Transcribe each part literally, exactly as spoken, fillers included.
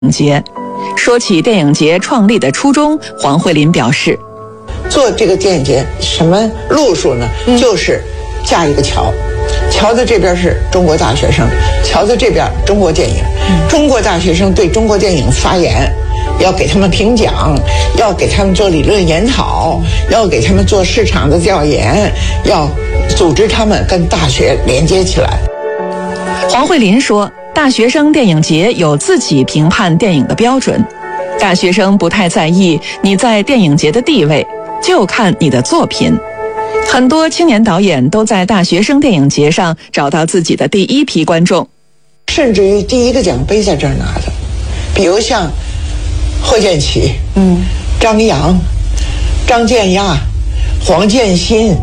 节。说起电影节创立的初衷，黄慧琳表示， 做这个电影节什么路数呢？嗯、就是架一个桥，桥的这边是中国大学生，桥的这边中国电影。嗯、中国大学生对中国电影发言，要给他们评奖，要给他们做理论研讨，要给他们做市场的调研，要组织他们跟大学连接起来。 黄慧琳说，大学生电影节有自己评判电影的标准，大学生不太在意你在电影节的地位，就看你的作品。很多青年导演都在大学生电影节上找到自己的第一批观众， 甚至于第一个奖杯在这儿拿的，比如像霍建起、嗯、张扬、张建亚、黄建新。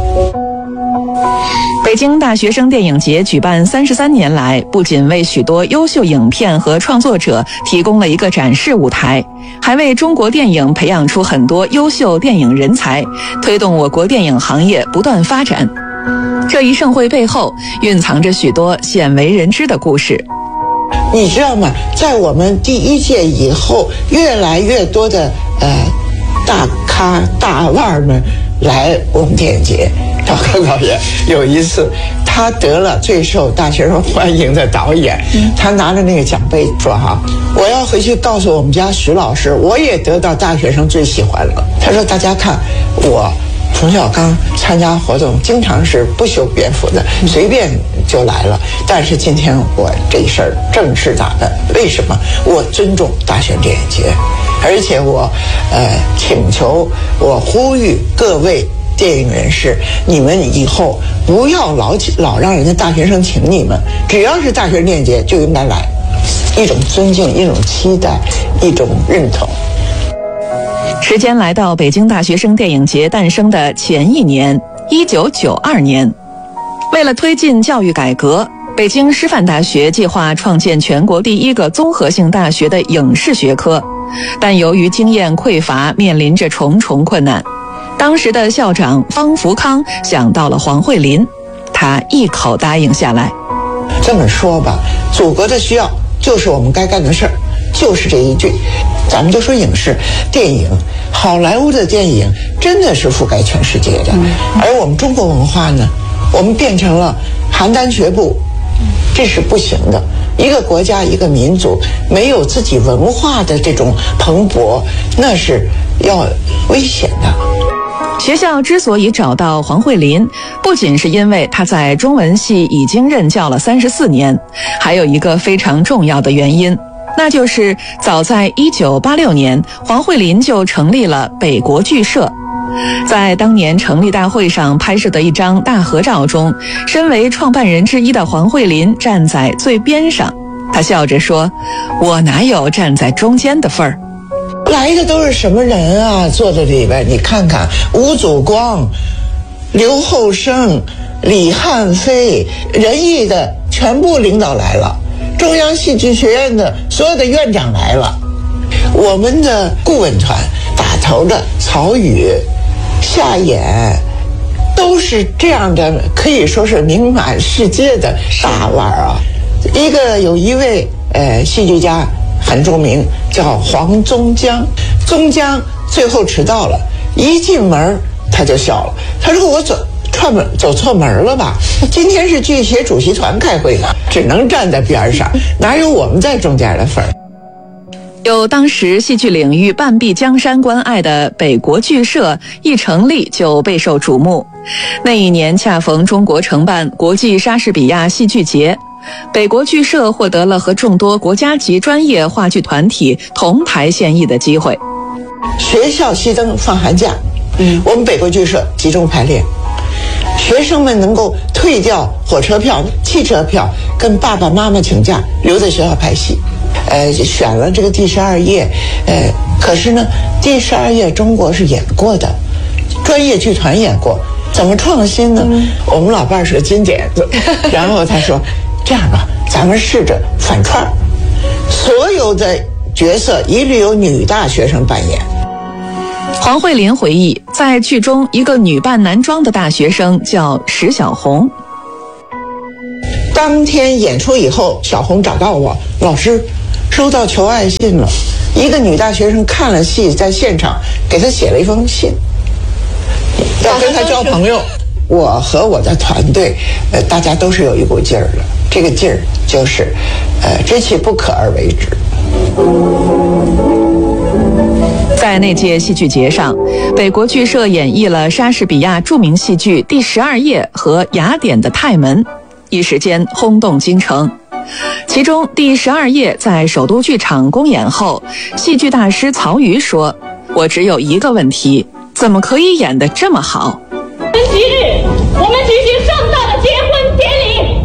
北京大学生电影节举办三十三年来，不仅为许多优秀影片和创作者提供了一个展示舞台，还为中国电影培养出很多优秀电影人才，推动我国电影行业不断发展。这一盛会背后蕴藏着许多鲜为人知的故事。 你知道吗？在我们第一届以后，越来越多的呃大咖大腕们来我们电影节。赵克导演有一次，他得了最受大学生欢迎的导演，嗯、他拿着那个奖杯说：“哈，我要回去告诉我们家徐老师，我也得到大学生最喜欢了。”他说：“大家看，我冯小刚参加活动经常是不修边幅的，随便就来了。但是今天我这事儿正式打扮，为什么？我尊重大学电影节，而且我呃请求，我呼吁各位。”电影人士，你们以后不要老老让人家大学生请你们，只要是大学电影节就应该来，一种尊敬，一种期待，一种认同。 时间来到北京大学生电影节诞生的前一年，一九九二年，为了推进教育改革，北京师范大学计划创建全国第一个综合性大学的影视学科，但由于经验匮乏，面临着重重困难。当时的校长方福康想到了黄慧琳，他一口答应下来。 这么说吧，祖国的需要就是我们该干的事儿，就是这一句。咱们都说影视电影，好莱坞的电影真的是覆盖全世界的，嗯、而我们中国文化呢，我们变成了邯郸学步，这是不行的。一个国家一个民族没有自己文化的这种蓬勃，那是要危险的。 学校之所以找到黄慧琳，不仅是因为她在中文系已经任教了三十四年，还有一个非常重要的原因，那就是早在一九八六年，黄慧琳就成立了北国剧社。在当年成立大会上拍摄的一张大合照中，身为创办人之一的黄慧琳站在最边上，她笑着说：“我哪有站在中间的份儿？” 来的都是什么人啊？坐在里边，你看看吴祖光、刘厚生、李汉飞，仁义的全部领导来了，中央戏剧学院的所有的院长来了，我们的顾问团打头的曹禺、夏衍，都是这样的，可以说是名满世界的大腕啊。一个有一位呃戏剧家很著名，叫黄宗江。宗江最后迟到了，一进门他就笑了，他说：“我走串门走错门了吧？今天是剧协主席团开会呢，只能站在边上，哪有我们在中间的份儿？” 有当时戏剧领域半壁江山关爱的北国剧社一成立就备受瞩目。那一年恰逢中国承办国际莎士比亚戏剧节，北国剧社获得了和众多国家级专业话剧团体同台献艺的机会。 学校熄灯放寒假，嗯，我们北国剧社集中排练，学生们能够退掉火车票、汽车票，跟爸爸妈妈请假留在学校拍戏。呃，选了这个第十二页，呃，可是呢，第十二页中国是演过的，专业剧团演过，怎么创新呢？嗯、我们老伴儿是个金点子，然后他说：“这样吧，咱们试着反串，所有的角色一律由女大学生扮演。” 黄慧琳回忆，在剧中一个女扮男装的大学生叫石小红。 当天演出以后，小红找到我，老师， 收到求爱信了。一个女大学生看了戏，在现场给他写了一封信，要跟他交朋友。我和我的团队，呃，大家都是有一股劲儿的，这个劲儿就是，呃，知其不可而为之。 在那届戏剧节上，北国剧社演绎了莎士比亚著名戏剧《第十二夜》和雅典的泰门，一时间轰动京城。其中《第十二夜》在首都剧场公演后，戏剧大师曹禺说：“我只有一个问题，怎么可以演得这么好？” 即日，我们举行盛大的结婚典礼。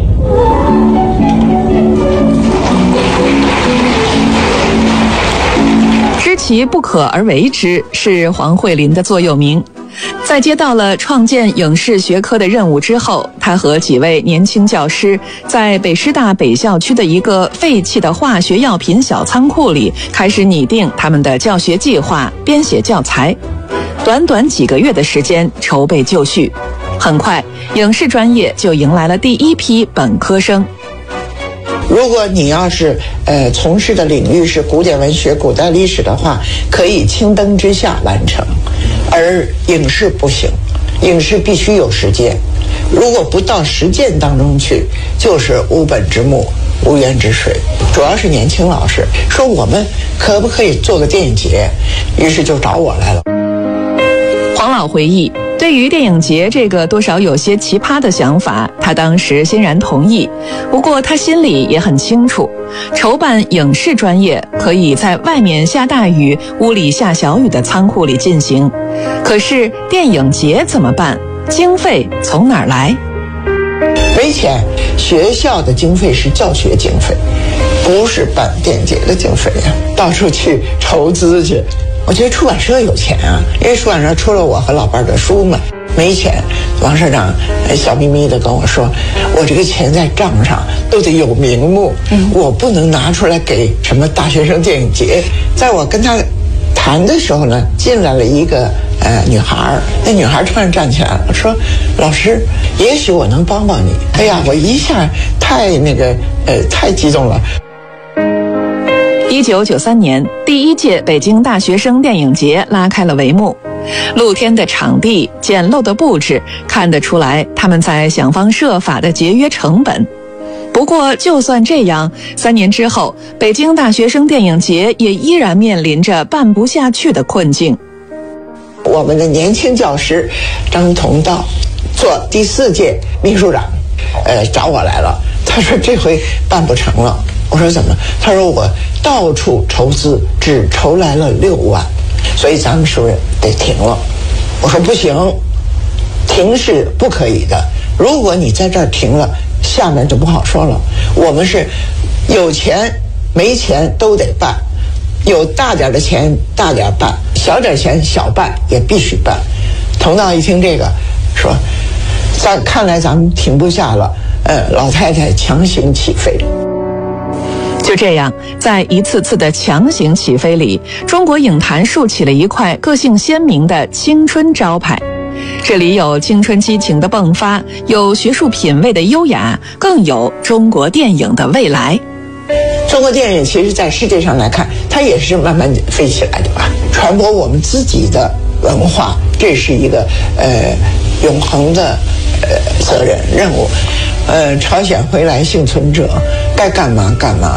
知其不可而为之是黄惠林的座右铭。在接到了创建影视学科的任务之后，他和几位年轻教师在北师大北校区的一个废弃的化学药品小仓库里开始拟定他们的教学计划，编写教材。短短几个月的时间筹备就绪，很快影视专业就迎来了第一批本科生。 如果你要是呃从事的领域是古典文学、古代历史的话，可以青灯之下完成，而影视不行，影视必须有实践。如果不到实践当中去，就是无本之木，无源之水。主要是年轻老师说我们可不可以做个电影节，于是就找我来了。 黄老回忆，对于电影节这个多少有些奇葩的想法，他当时欣然同意。不过他心里也很清楚，筹办影视专业可以在外面下大雨、屋里下小雨的仓库里进行，可是电影节怎么办？经费从哪儿来？ 没钱，学校的经费是教学经费，不是办电影节的经费呀、啊。到处去筹资去。我觉得出版社有钱啊，因为出版社出了我和老伴的书嘛。没钱，王社长笑眯眯的跟我说：“我这个钱在账上都得有名目，嗯、我不能拿出来给什么大学生电影节。”在我跟他谈的时候呢，进来了一个呃女孩，那女孩突然站起来了，说：“老师，也许我能帮帮你。”哎呀，我一下太那个呃太激动了。 一九九三年，第一届北京大学生电影节拉开了帷幕。露天的场地，简陋的布置，看得出来他们在想方设法地节约成本。不过，就算这样，三年之后，北京大学生电影节也依然面临着办不下去的困境。 我们的年轻教师张同道做第四届秘书长，呃，找我来了。他说这回办不成了。我说怎么？他说我到处筹资，只筹来了六万，所以咱们是不是得停了？我说不行，停是不可以的。如果你在这儿停了，下面就不好说了。我们是有钱没钱都得办，有大点的钱大点办，小点钱小办也必须办。同道一听这个，说咱看来咱们停不下了，呃，老太太强行起飞。 就这样，在一次次的强行起飞里，中国影坛竖起了一块个性鲜明的青春招牌。这里有青春激情的迸发，有学术品味的优雅，更有中国电影的未来。 中国电影其实在世界上来看，它也是慢慢飞起来的吧。传播我们自己的文化，这是一个呃永恒的呃责任任务。呃，朝鲜回来幸存者该干嘛干嘛。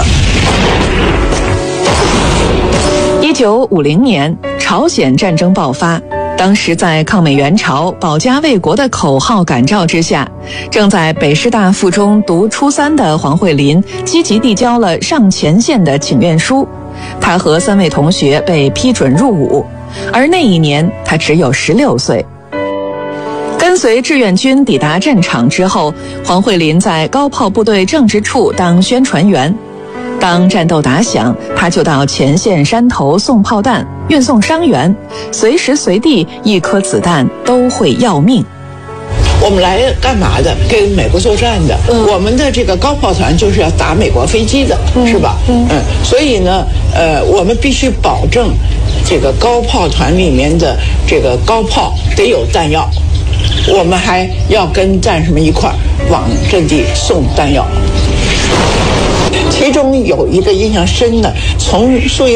一九五零年，朝鲜战争爆发。当时在抗美援朝、保家卫国的口号感召之下，正在北师大附中读初三的黄惠林积极递交了上前线的请愿书。他和三位同学被批准入伍，而那一年他只有十六岁。跟随志愿军抵达战场之后，黄惠林在高炮部队政治处当宣传员。当战斗打响，他就到前线山头送炮弹，运送伤员，随时随地一颗子弹都会要命。 我们来干嘛的？跟美国作战的。嗯、我们的这个高炮团就是要打美国飞机的，嗯、是吧？嗯嗯。所以呢，呃，我们必须保证这个高炮团里面的这个高炮得有弹药。我们还要跟战士们一块儿往阵地送弹药。 其中有一个印象深的，从树